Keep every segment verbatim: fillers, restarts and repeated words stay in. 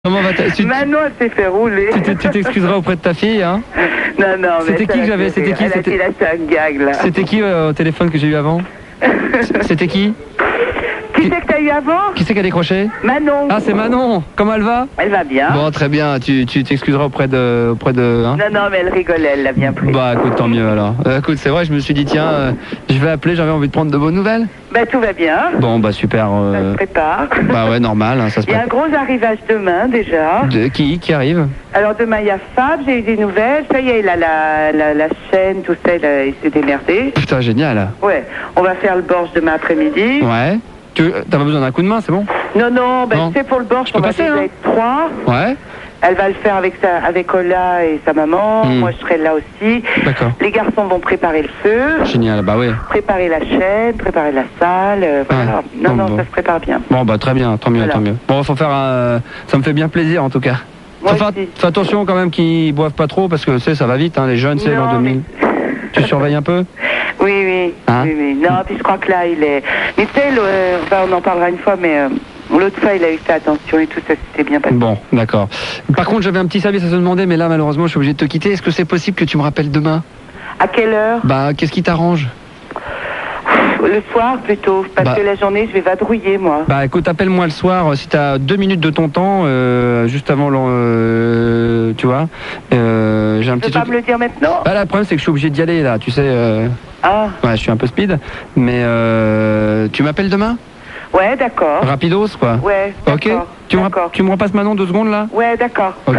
Comment va ta... tu... Manon, elle s'est fait rouler. Tu t'excuseras auprès de ta fille, hein? Non, non, mais c'était qui que j'avais? C'était qui? C'était là, c'est un gag, là. C'était qui euh, au téléphone que j'ai eu avant? C'était qui? Qui c'est que t'as eu avant? Qui c'est qui a décroché? Manon. Ah, c'est Manon. Comment elle va? Elle va bien. Bon, très bien. Tu t'excuseras auprès de... auprès de hein? Non, non, mais elle rigolait, elle l'a bien pris. Bah, écoute, tant mieux, alors. Euh, écoute, c'est vrai, je me suis dit, tiens, euh, je vais appeler, j'avais envie de prendre de bonnes nouvelles. Bah, tout va bien. Bon, bah, super. Euh... Ça se prépare. Bah, ouais, normal, hein, ça se prépare. Il y a un gros arrivage demain, déjà. De qui? Qui arrive? Alors, demain, il y a Fab, j'ai eu des nouvelles. Ça y est, il a la, la, la chaîne, tout ça, il, a, il s'est démerdé. Putain, génial. Ouais, on va faire le borge demain après-midi. Ouais. Tu t'as pas besoin d'un coup de main, c'est bon? Non, non, ben tu sais, pour le borge, on va passer, déjà hein. être trois. Ouais. Elle va le faire avec, sa, avec Ola et sa maman. Mmh. Moi, je serai là aussi. D'accord. Les garçons vont préparer le feu. Génial, bah oui. Préparer la chaîne, préparer la salle. Euh, voilà. Ouais. Non, bon, non, bon. Ça se prépare bien. Bon, bah très bien, tant mieux, voilà. tant mieux. Bon, faut faire un... Ça me fait bien plaisir, en tout cas. Moi faut faire... Fais attention quand même qu'ils boivent pas trop, parce que, tu sais, ça va vite, hein, les jeunes, c'est l'an deux mille. Mais... Tu surveilles un peu? Oui, oui. Hein? Oui, oui. Non, puis je crois que là, il est... Mais tu sais, euh, enfin, on en parlera une fois, mais... Euh... L'autre fois, il a eu fait attention et tout, ça s'était bien passé. Bon, d'accord. Par contre, j'avais un petit service à te demander, mais là, malheureusement, je suis obligé de te quitter. Est-ce que c'est possible que tu me rappelles demain? À quelle heure? Bah, qu'est-ce qui t'arrange? Le soir, plutôt, parce bah, que la journée, je vais vadrouiller, moi. Bah, écoute, appelle-moi le soir, si t'as deux minutes de ton temps, euh, juste avant, euh, tu vois. Euh, j'ai un tu petit peux truc... pas me le dire maintenant? Bah, là, le problème, c'est que je suis obligé d'y aller, là, tu sais. Euh... Ah. Ouais, je suis un peu speed, mais euh, tu m'appelles demain? Ouais, d'accord. Rapidos, quoi. Ouais, ok. Tu me, tu me repasses Manon deux secondes, là? Ouais, d'accord. Ok.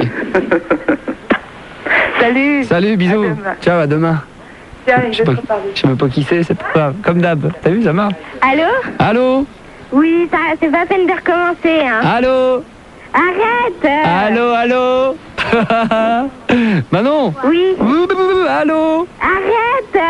Salut. Salut, bisous. À Ciao, à demain. Tiens, je sais pas, je sais pas qui c'est, c'est pas grave. Comme d'hab. T'as vu, ça marche? Allô? Allô? Oui, ça, c'est pas peine de recommencer, hein. Allô? Arrête. Allô, allô? Manon? Oui. Allô? Arrête.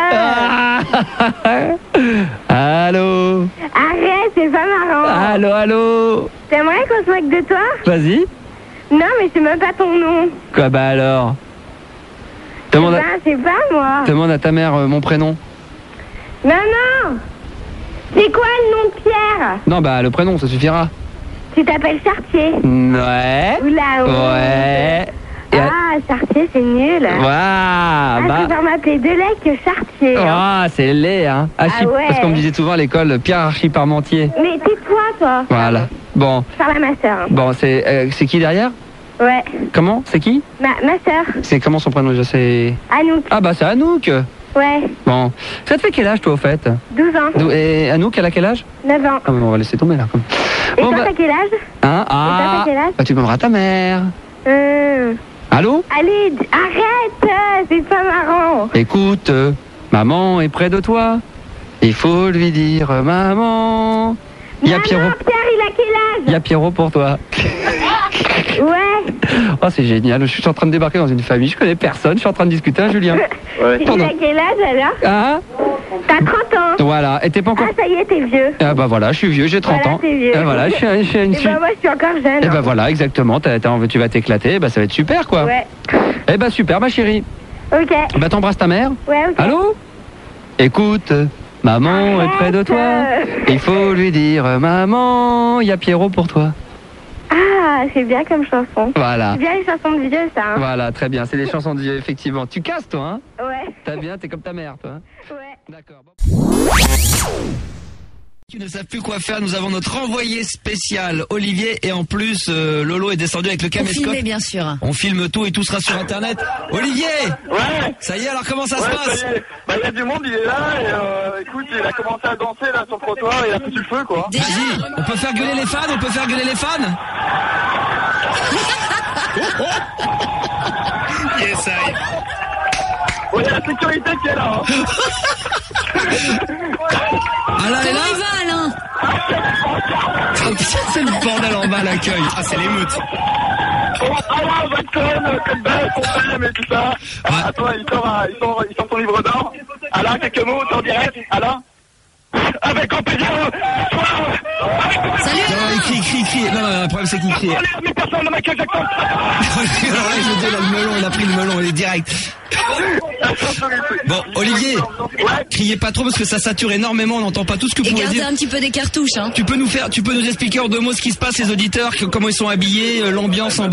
Ah. Allô? Arrête, c'est pas marrant. Allô, allô? T'aimerais qu'on se moque de toi? Vas-y. Non, mais c'est même pas ton nom. Quoi, bah alors? Demande à... C'est pas moi. Demande à ta mère euh, mon prénom. Non, non. C'est quoi le nom de Pierre? Non, bah le prénom, ça suffira. Tu t'appelles Chartier? Ouais. Oula, ouais. Ah, à... Chartier, c'est nul. Waouh. Ah, bah... je préfère m'appeler Delay que Chartier. Ah, hein. C'est laid, hein. Archie... Ah ouais. Parce qu'on me disait souvent à l'école, Pierre Archie Parmentier. Mais tais-toi, toi. Voilà. Bon. Je parle à ma soeur. Hein. Bon, c'est euh, c'est qui derrière? Ouais. Comment? C'est qui? Ma, ma soeur. C'est comment son prénom déjà? C'est... Anouk. Ah bah c'est Anouk. Ouais. Bon. Ça te fait quel âge toi au fait? douze ans. Et Anouk, elle a quel âge? neuf ans. Ah bon, on va laisser tomber là. Et bon, toi bah... t'as quel âge? Hein? Ah. Et toi t'as quel âge? Bah tu demanderas à ta mère. Euh... Allô? Allez, arrête, c'est pas marrant. Écoute, euh, maman est près de toi. Il faut lui dire, maman. Il y a Pierrot. Pierre, il a quel âge? Il y a Pierrot pour toi. Ouais. Oh, c'est génial. Je suis en train de débarquer dans une famille. Je connais personne. Je suis en train de discuter à Julien. Ouais. Il a quel âge alors? Ah? T'as trente ans. Voilà. Et t'es pas encore. Ah, ça y est, t'es vieux. Ah, bah voilà, je suis vieux, j'ai trente voilà, ans. T'es vieux. Et voilà, je suis, je suis une. Et bah, moi, je suis encore jeune. Et bah hein. voilà, exactement. T'as, t'as, tu vas t'éclater. Bah, ça va être super, quoi. Ouais. Eh bah, super, ma chérie. Ok. Bah, t'embrasses ta mère? Ouais, ok. Allô? Écoute. Maman Arrête. est près de toi. Il faut lui dire, maman, il y a Pierrot pour toi. Ah, c'est bien comme chanson. Voilà. C'est bien les chansons de vieux, ça. Hein. Voilà, très bien. C'est des chansons de vieux, effectivement. Tu casses, toi, hein? Ouais. T'as bien, t'es comme ta mère, toi. Hein? Ouais. D'accord. Qui ne savent plus quoi faire, nous avons notre envoyé spécial Olivier et en plus euh, Lolo est descendu avec le caméscope. On filme bien sûr. On filme tout et tout sera sur internet. Olivier! Ouais! Ça y est, alors comment ça ouais, se passe? Ça y est. Bah il y a du monde, il est là et euh, écoute, il a commencé à danser là sur le trottoir et il a foutu le feu quoi. Vas-y, on peut faire gueuler les fans, on peut faire gueuler les fans? Yes, I. Ouais, il y a la sécurité qui est là. Hein. Alain est là? Comment il va, Alain? Oh putain, c'est le bordel en bas à l'accueil. Ah, c'est l'émeute. Alain, Watson, Colbert, Fontaine et tout ça. Ouais. Ah, toi, il sort, il sort, il sort ton livre d'or. Alain, quelques mots, t'es en direct. Alain? Avec Campédia. Salut. Non, il crie, il crie, il crie. Non, non, le problème c'est qu'il crie. Mais personne ne Michael Jackson. Alors là, je dis, là, le melon, il a pris le melon, il est direct. Bon, Olivier, Ouais. criez pas trop parce que ça sature énormément, on n'entend pas tout ce que vous Et pouvez gardez dire. un petit peu des cartouches, hein. Tu peux nous faire, tu peux nous expliquer en deux mots ce qui se passe, les auditeurs, que- comment ils sont habillés, euh, l'ambiance en